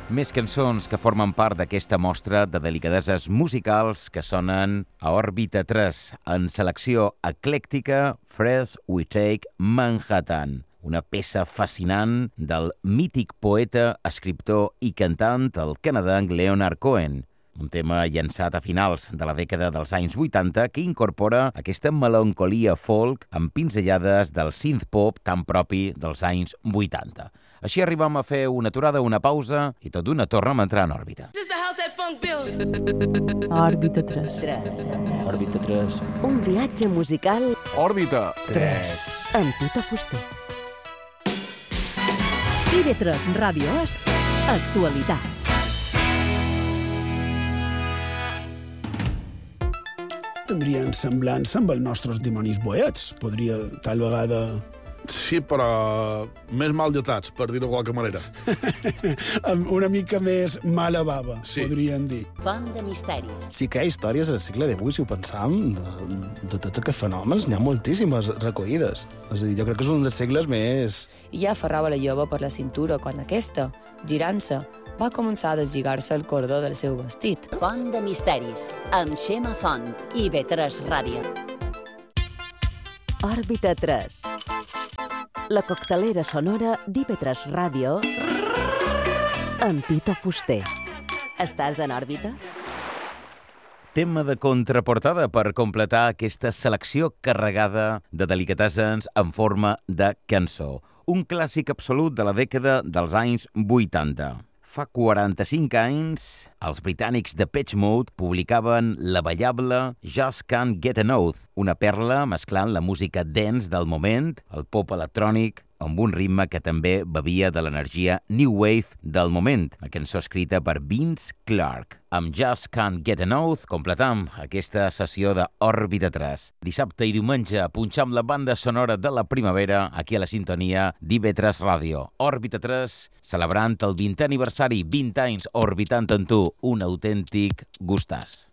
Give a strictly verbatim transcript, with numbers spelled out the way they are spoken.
Més cançons que formen part d'aquesta mostra de delicadeses musicals que sonen a Òrbita tres, en selecció eclèctica First We Take Manhattan, una peça fascinant del mític poeta, escriptor i cantant del canadenc Leonard Cohen, un tema llançat a finals de la dècada dels anys vuitanta que incorpora aquesta melancolia folk amb pinzellades del synth-pop tan propi dels anys vuitanta. Així arribam a fer una aturada, una pausa i tot d'una tornem a entrar en òrbita. Òrbita tres. Òrbita tres. Un viatge musical Òrbita tres. amb Tita Fuster. I ve tres Ràdio és actualitat. Tindrien semblança amb els nostres dimonis boets. Podria, tal vegada... Sí, però més mal dotats, per dir-ho de qualque manera. amb una mica més mala bava, Sí. podrien dir. Font de misteris. Sí que hi ha històries al segle divuit, si ho pensam, de, de tots aquests fenòmens, n'hi ha moltíssimes recollides. És a dir, jo crec que és un dels segles més... I ja aferrava la jove per la cintura quan aquesta, girant-se, va començar a deslligar-se el cordó del seu vestit. Font de misteris, amb Xema Font i ve tres Ràdio. Òrbita tres. La coctelera sonora d'I V tres Ràdio amb Tita Fuster. Estàs en òrbita? Tema de contraportada per completar aquesta selecció carregada de delicatesses en forma de cançó. Un clàssic absolut de la dècada dels anys vuitanta. Fa quaranta-cinc anys, els britànics de Depeche Mode publicaven la ballable Just Can't Get Enough, una perla mesclant la música dance del moment, el pop electrònic, amb un ritme que també bevia de l'energia New Wave del moment, una cançó escrita per Vince Clarke. Amb Just Can't Get Enough completam aquesta sessió de Òrbita tres. Dissabte i diumenge punxam la banda sonora de la primavera aquí a la sintonia d'I V tres Ràdio. Òrbita tres, celebrant el vintè aniversari, vint anys orbitant en tu, un autèntic gustàs.